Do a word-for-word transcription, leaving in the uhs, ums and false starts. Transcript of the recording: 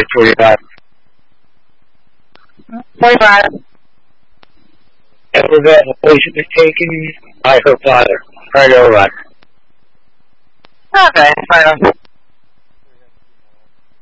at forty-five. forty-five. That was that the patient was taken by her father. Right over. Okay, right on.